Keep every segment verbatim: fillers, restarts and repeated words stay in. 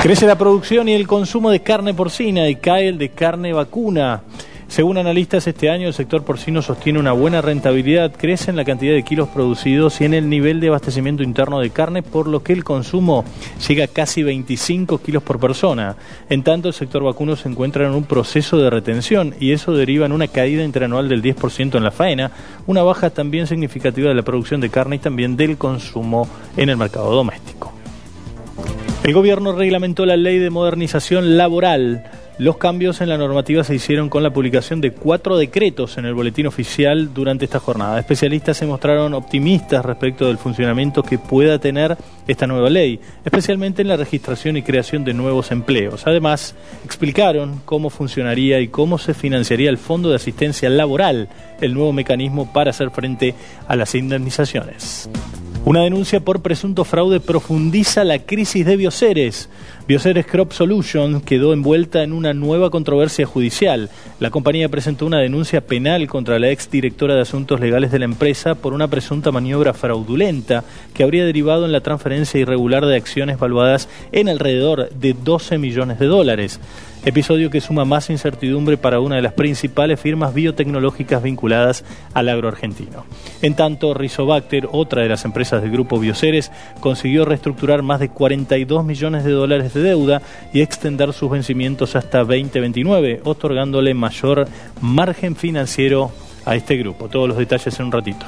Crece la producción y el consumo de carne porcina y cae el de carne vacuna. Según analistas, este año el sector porcino sostiene una buena rentabilidad, crece en la cantidad de kilos producidos y en el nivel de abastecimiento interno de carne, por lo que el consumo llega a casi veinticinco kilos por persona. En tanto, el sector vacuno se encuentra en un proceso de retención y eso deriva en una caída interanual del diez por ciento en la faena, una baja también significativa de la producción de carne y también del consumo en el mercado doméstico. El gobierno reglamentó la ley de modernización laboral. Los cambios en la normativa se hicieron con la publicación de cuatro decretos en el boletín oficial durante esta jornada. Especialistas se mostraron optimistas respecto del funcionamiento que pueda tener esta nueva ley, especialmente en la registración y creación de nuevos empleos. Además, explicaron cómo funcionaría y cómo se financiaría el Fondo de Asistencia Laboral, el nuevo mecanismo para hacer frente a las indemnizaciones. Una denuncia por presunto fraude profundiza la crisis de Bioceres. Bioceres Crop Solutions quedó envuelta en una nueva controversia judicial. La compañía presentó una denuncia penal contra la exdirectora de Asuntos Legales de la empresa por una presunta maniobra fraudulenta que habría derivado en la transferencia irregular de acciones valuadas en alrededor de doce millones de dólares. Episodio que suma más incertidumbre para una de las principales firmas biotecnológicas vinculadas al agro argentino. En tanto, Rizobacter, otra de las empresas del grupo Bioceres, consiguió reestructurar más de cuarenta y dos millones de dólares de deuda y extender sus vencimientos hasta veinte veintinueve, otorgándole mayor margen financiero a este grupo. Todos los detalles en un ratito.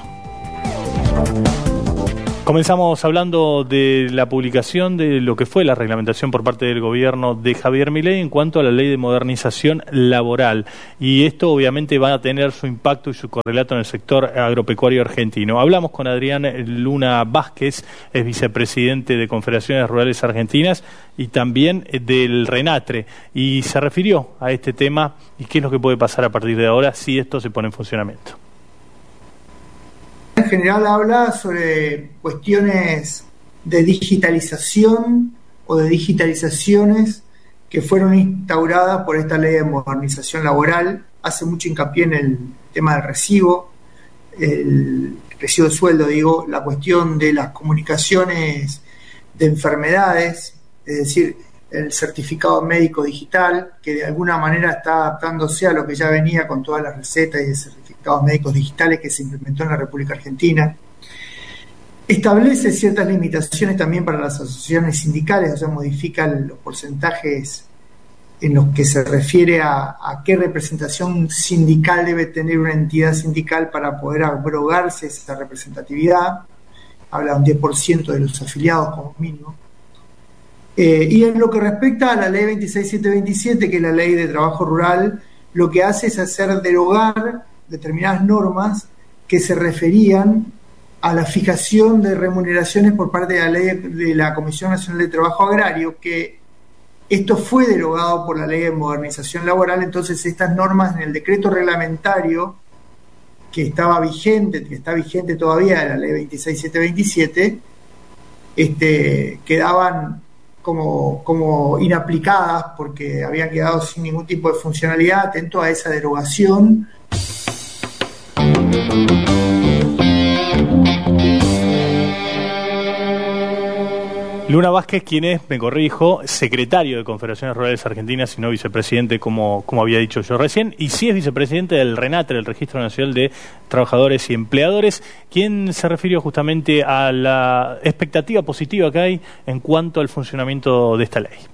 Comenzamos hablando de la publicación de lo que fue la reglamentación por parte del gobierno de Javier Milei en cuanto a la ley de modernización laboral. Y esto obviamente va a tener su impacto y su correlato en el sector agropecuario argentino. Hablamos con Adrián Luna Vázquez, es vicepresidente de Confederaciones Rurales Argentinas y también del RENATRE. Y se refirió a este tema y qué es lo que puede pasar a partir de ahora si esto se pone en funcionamiento. En general habla sobre cuestiones de digitalización o de digitalizaciones que fueron instauradas por esta ley de modernización laboral. Hace mucho hincapié en el tema del recibo, el recibo de sueldo, digo, la cuestión de las comunicaciones de enfermedades, es decir, el certificado médico digital, que de alguna manera está adaptándose a lo que ya venía con todas las recetas y certificados médicos digitales que se implementó en la República Argentina. Establece ciertas limitaciones también para las asociaciones sindicales, o sea, modifica los porcentajes en los que se refiere a, a qué representación sindical debe tener una entidad sindical para poder abrogarse esa representatividad. Habla de un diez por ciento de los afiliados como mínimo. Eh, y en lo que respecta a la ley veintiséis mil setecientos veintisiete, que es la ley de trabajo rural, lo que hace es hacer derogar determinadas normas que se referían a la fijación de remuneraciones por parte de la ley de la Comisión Nacional de Trabajo Agrario, que esto fue derogado por la ley de modernización laboral. Entonces estas normas en el decreto reglamentario que estaba vigente, que está vigente todavía de la ley veintiséis mil setecientos veintisiete, este, quedaban Como, como inaplicadas porque habían quedado sin ningún tipo de funcionalidad, atento a esa derogación. Luna Vázquez, quien es, me corrijo, secretario de Confederaciones Rurales Argentinas y no vicepresidente, como, como había dicho yo recién, y sí es vicepresidente del RENATRE, el Registro Nacional de Trabajadores y Empleadores, quien se refirió justamente a la expectativa positiva que hay en cuanto al funcionamiento de esta ley.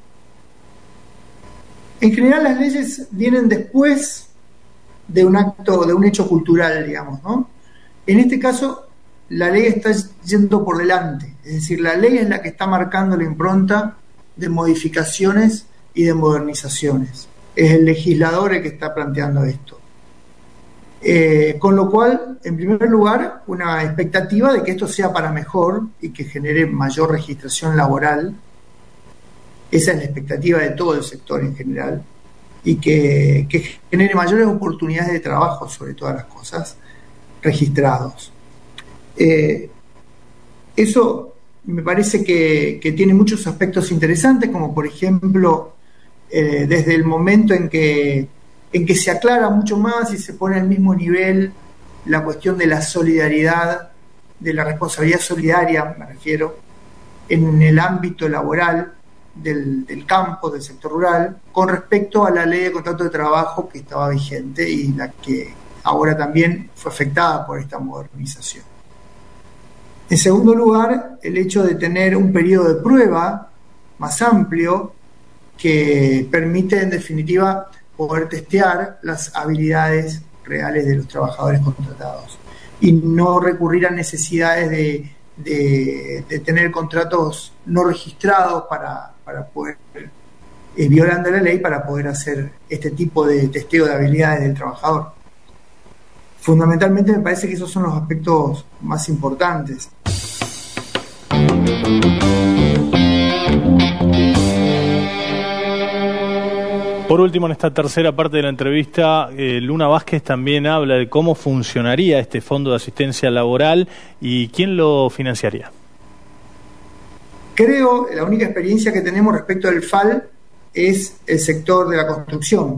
En general las leyes vienen después de un acto, de un hecho cultural, digamos, ¿no? En este caso, la ley está yendo por delante, es decir, la ley es la que está marcando la impronta de modificaciones y de modernizaciones. Es el legislador el que está planteando esto. Eh, con lo cual, en primer lugar, una expectativa de que esto sea para mejor y que genere mayor registración laboral. Esa es la expectativa de todo el sector en general, y que, que genere mayores oportunidades de trabajo, sobre todas las cosas, registrados. Eh, eso me parece que, que tiene muchos aspectos interesantes, como por ejemplo, eh, desde el momento en que, en que se aclara mucho más y se pone al mismo nivel la cuestión de la solidaridad, de la responsabilidad solidaria, me refiero, en el ámbito laboral, del, del campo, del sector rural, con respecto a la ley de contrato de trabajo que estaba vigente y la que ahora también fue afectada por esta modernización. En segundo lugar, el hecho de tener un periodo de prueba más amplio que permite, en definitiva, poder testear las habilidades reales de los trabajadores contratados y no recurrir a necesidades de, de, de tener contratos no registrados para, para poder, eh, violando la ley, para poder hacer este tipo de testeo de habilidades del trabajador. Fundamentalmente me parece que esos son los aspectos más importantes. Por último, en esta tercera parte de la entrevista, eh, Luna Vázquez también habla de cómo funcionaría este fondo de asistencia laboral y quién lo financiaría. Creo, la única experiencia que tenemos respecto al F A L es el sector de la construcción.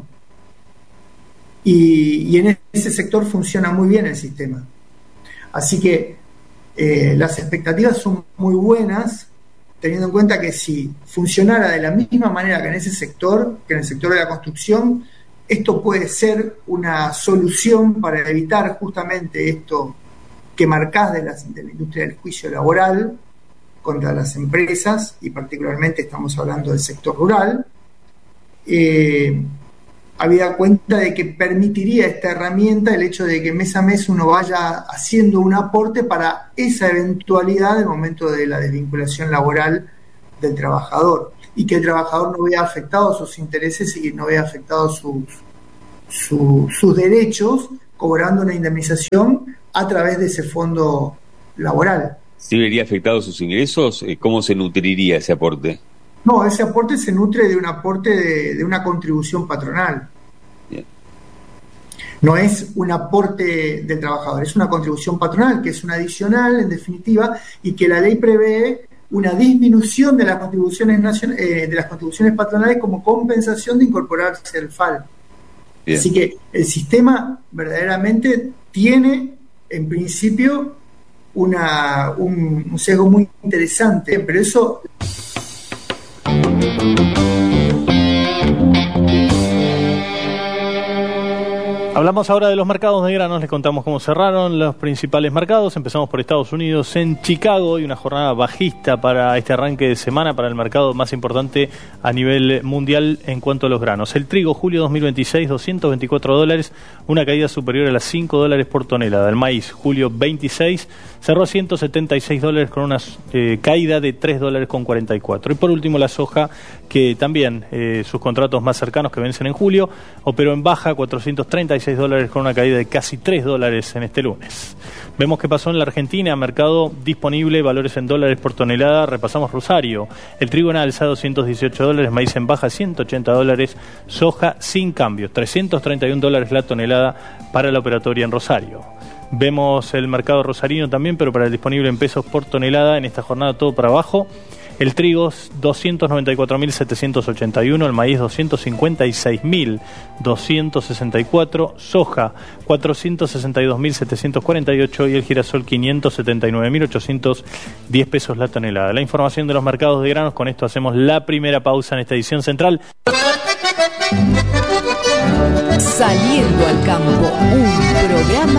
Y, y en ese sector funciona muy bien el sistema. Así que eh, las expectativas son muy buenas, teniendo en cuenta que si funcionara de la misma manera que en ese sector, que en el sector de la construcción, esto puede ser una solución para evitar justamente esto que marcás de la, de la industria del juicio laboral contra las empresas, y particularmente estamos hablando del sector rural, eh, habida cuenta de que permitiría esta herramienta el hecho de que mes a mes uno vaya haciendo un aporte para esa eventualidad del momento de la desvinculación laboral del trabajador, y que el trabajador no vea afectados sus intereses y no vea afectados sus, su, sus derechos, cobrando una indemnización a través de ese fondo laboral. ¿Sí vería afectados sus ingresos? ¿Cómo se nutriría ese aporte? No, ese aporte se nutre de un aporte de, de una contribución patronal. Bien. No es un aporte del trabajador, es una contribución patronal, que es una adicional, en definitiva, y que la ley prevé una disminución de las contribuciones nacion- eh, de las contribuciones patronales como compensación de incorporarse al F A L. Bien. Así que el sistema verdaderamente tiene, en principio, una, un, un sesgo muy interesante, pero eso... Hablamos ahora de los mercados de granos, les contamos cómo cerraron los principales mercados. Empezamos por Estados Unidos, en Chicago, y una jornada bajista para este arranque de semana para el mercado más importante a nivel mundial en cuanto a los granos. El trigo, julio dos mil veintiséis, doscientos veinticuatro dólares, una caída superior a las cinco dólares por tonelada. El maíz, julio veintiséis, cerró a ciento setenta y seis dólares con una eh, caída de tres dólares con cuarenta y cuatro. Y por último la soja, que también eh, sus contratos más cercanos que vencen en julio, operó en baja, cuatrocientos treinta y seis dólares con una caída de casi tres dólares en este lunes. Vemos qué pasó en la Argentina, mercado disponible, valores en dólares por tonelada. Repasamos Rosario, el trigo en alza, doscientos dieciocho dólares, maíz en baja, ciento ochenta dólares, soja sin cambios, trescientos treinta y un dólares la tonelada para la operatoria en Rosario. Vemos el mercado rosarino también, pero para el disponible en pesos por tonelada, en esta jornada todo para abajo. El trigo doscientos noventa y cuatro mil setecientos ochenta y uno, el maíz doscientos cincuenta y seis mil doscientos sesenta y cuatro, soja cuatrocientos sesenta y dos mil setecientos cuarenta y ocho y el girasol quinientos setenta y nueve mil ochocientos diez pesos la tonelada. La información de los mercados de granos, con esto hacemos la primera pausa en esta edición central. Saliendo al campo, un programa